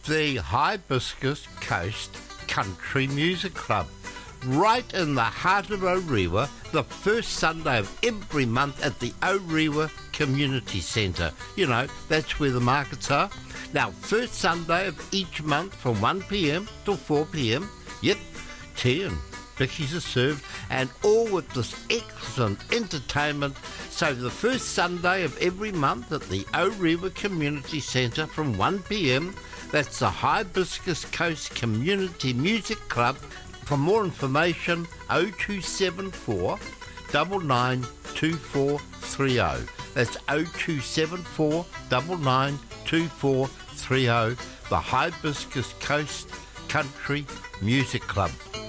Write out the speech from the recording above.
the Hibiscus Coast Country Music Club, right in the heart of Orewa, the first Sunday of every month at the Orewa Community Centre. You know, that's where the markets are. Now, first Sunday of each month from 1 p.m. till 4 p.m. Yep, tea and bickies are served, and all with this excellent entertainment. So the first Sunday of every month at the Orewa Community Centre from 1 p.m, that's the Hibiscus Coast Community Music Club. For more information, 0274 992430. That's 0274 992430, the Hibiscus Coast Country Music Club.